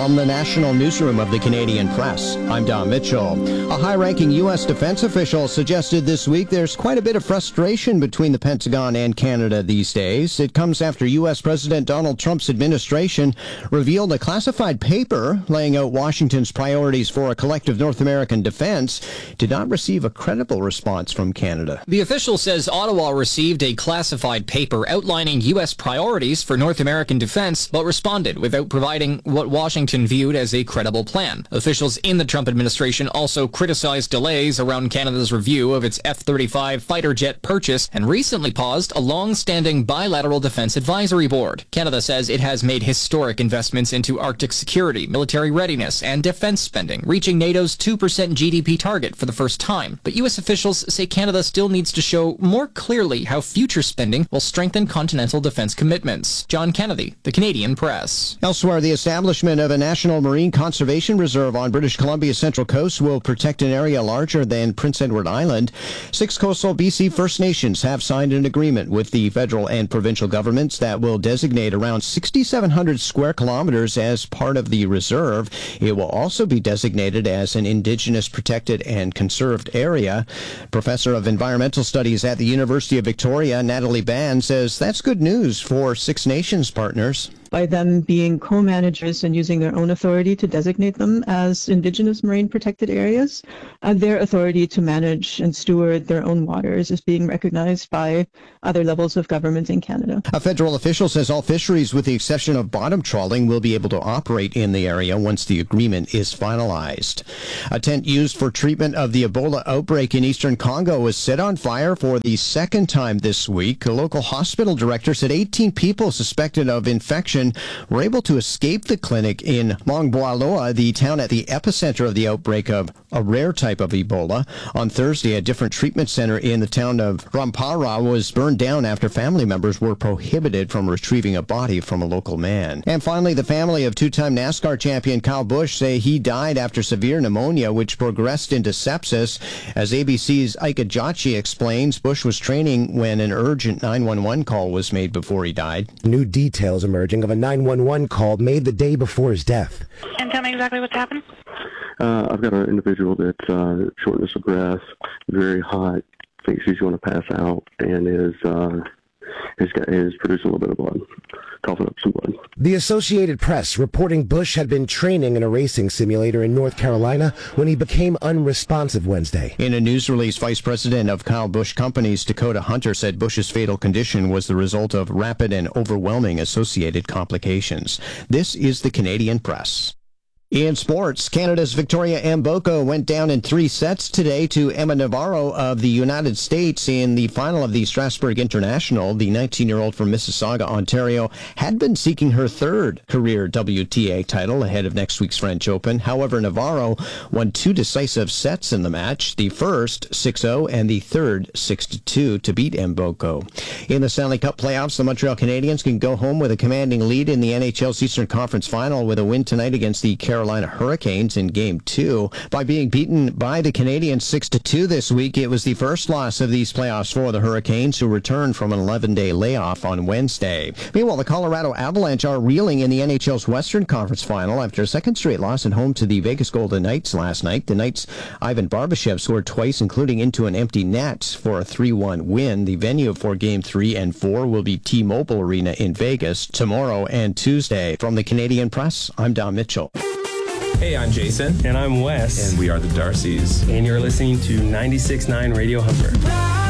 From the National Newsroom of the Canadian Press, I'm Don Mitchell. A high-ranking U.S. defense official suggested this week there's quite a bit of frustration between the Pentagon and Canada these days. It comes after U.S. President Donald Trump's administration revealed a classified paper laying out Washington's priorities for a collective North American defense did not receive a credible response from Canada. The official says Ottawa received a classified paper outlining U.S. priorities for North American defense, but responded without providing what Washington viewed as a credible plan. Officials in the Trump administration also criticized delays around Canada's review of its F-35 fighter jet purchase and recently paused a long-standing bilateral defense advisory board. Canada says it has made historic investments into Arctic security, military readiness, and defense spending, reaching NATO's 2% GDP target for the first time. But U.S. officials say Canada still needs to show more clearly how future spending will strengthen continental defense commitments. John Kennedy, The Canadian Press. Elsewhere, the establishment of a National Marine Conservation Reserve on British Columbia's central coast will protect an area larger than Prince Edward Island. 6 coastal BC First Nations have signed an agreement with the federal and provincial governments that will designate around 6,700 square kilometers as part of the reserve. It will also be designated as an Indigenous protected and conserved area. Professor of Environmental Studies at the University of Victoria, Natalie Ban, says that's good news for Six Nations partners. By them being co-managers and using their own authority to designate them as Indigenous marine protected areas, their authority to manage and steward their own waters is being recognized by other levels of government in Canada. A federal official says all fisheries, with the exception of bottom trawling, will be able to operate in the area once the agreement is finalized. A tent used for treatment of the Ebola outbreak in eastern Congo was set on fire for the second time this week. A local hospital director said 18 people suspected of infection were able to escape the clinic in Mongboaloa, the town at the epicenter of the outbreak of a rare type of Ebola. On Thursday, a different treatment center in the town of Rampara was burned down after family members were prohibited from retrieving a body from a local man. And finally, the family of two-time NASCAR champion Kyle Busch say he died after severe pneumonia, which progressed into sepsis. As ABC's Ike Ajachi explains, Busch was training when an urgent 911 call was made before he died. New details emerging of a 911 call made the day before his death. And tell me exactly what's happened. I've got an individual that's shortness of breath, very hot, thinks he's going to pass out, and is producing a little bit of blood, coughing up some blood. The Associated Press reporting Busch had been training in a racing simulator in North Carolina when he became unresponsive Wednesday. In a news release, Vice President of Kyle Busch Companies, Dakota Hunter, said Busch's fatal condition was the result of rapid and overwhelming associated complications. This is the Canadian Press. In sports, Canada's Victoria Mboko went down in 3 sets today to Emma Navarro of the United States in the final of the Strasbourg International. The 19-year-old from Mississauga, Ontario, had been seeking her 3rd career WTA title ahead of next week's French Open. However, Navarro won 2 decisive sets in the match, the first 6-0 and the third 6-2 to beat Mboko. In the Stanley Cup playoffs, the Montreal Canadiens can go home with a commanding lead in the NHL's Eastern Conference Final with a win tonight against the Carolina Hurricanes in Game 2. By being beaten by the Canadiens 6-2 this week, it was the first loss of these playoffs for the Hurricanes, who returned from an 11-day layoff on Wednesday. Meanwhile, the Colorado Avalanche are reeling in the NHL's Western Conference Final after a second straight loss at home to the Vegas Golden Knights last night. The Knights' Ivan Barbashev scored twice, including into an empty net for a 3-1 win. The venue for Game 3 and 4 will be T-Mobile Arena in Vegas tomorrow and Tuesday. From the Canadian Press, I'm Don Mitchell. Hey, I'm Jason. And I'm Wes. And we are the Darcys. And you're listening to 96.9 Radio Humber.